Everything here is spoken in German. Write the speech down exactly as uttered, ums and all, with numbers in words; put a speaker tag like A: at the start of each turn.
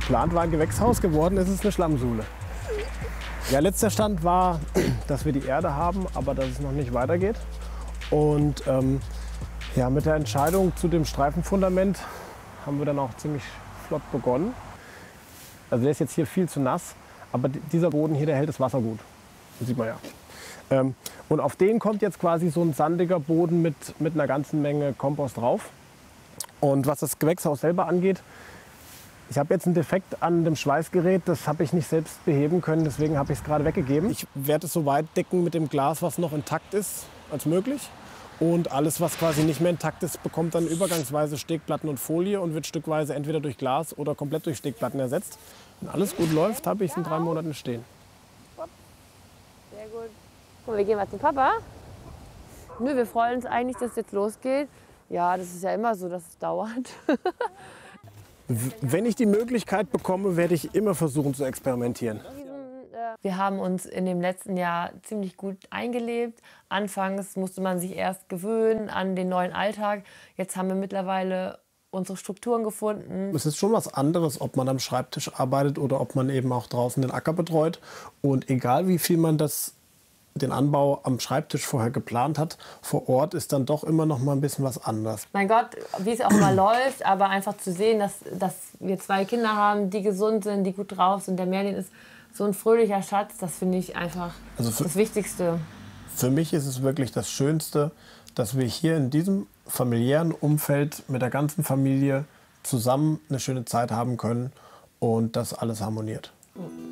A: geplant war ein Gewächshaus, geworden ist es eine Schlammsuhle. Ja, letzter Stand war, dass wir die Erde haben, aber dass es noch nicht weitergeht. Und ähm, ja, mit der Entscheidung zu dem Streifenfundament haben wir dann auch ziemlich flott begonnen. Also der ist jetzt hier viel zu nass, aber dieser Boden hier, der hält das Wasser gut. Das sieht man ja. Ähm, und auf den kommt jetzt quasi so ein sandiger Boden mit, mit einer ganzen Menge Kompost drauf. Und was das Gewächshaus selber angeht, ich habe jetzt einen Defekt an dem Schweißgerät, das habe ich nicht selbst beheben können, deswegen habe ich es gerade weggegeben. Ich werde es so weit decken mit dem Glas, was noch intakt ist, als möglich. Und alles, was quasi nicht mehr intakt ist, bekommt dann übergangsweise Stegplatten und Folie und wird stückweise entweder durch Glas oder komplett durch Stegplatten ersetzt. Wenn alles gut läuft, habe ich es in drei Monaten stehen.
B: Sehr gut. Guck mal, wir gehen mal zum Papa. Nö, wir freuen uns eigentlich, dass es jetzt losgeht. Ja, das ist ja immer so, dass es dauert.
A: Wenn ich die Möglichkeit bekomme, werde ich immer versuchen zu experimentieren.
B: Wir haben uns in dem letzten Jahr ziemlich gut eingelebt. Anfangs musste man sich erst gewöhnen an den neuen Alltag. Jetzt haben wir mittlerweile unsere Strukturen gefunden.
A: Es ist schon was anderes, ob man am Schreibtisch arbeitet oder ob man eben auch draußen den Acker betreut. Und egal wie viel man das den Anbau am Schreibtisch vorher geplant hat, vor Ort ist dann doch immer noch mal ein bisschen was anders.
B: Mein Gott, wie es auch mal läuft, aber einfach zu sehen, dass, dass wir zwei Kinder haben, die gesund sind, die gut drauf sind. Der Merlin ist so ein fröhlicher Schatz, das finde ich einfach also für, das Wichtigste.
A: Für mich ist es wirklich das Schönste, dass wir hier in diesem familiären Umfeld mit der ganzen Familie zusammen eine schöne Zeit haben können und dass alles harmoniert.
B: Mhm.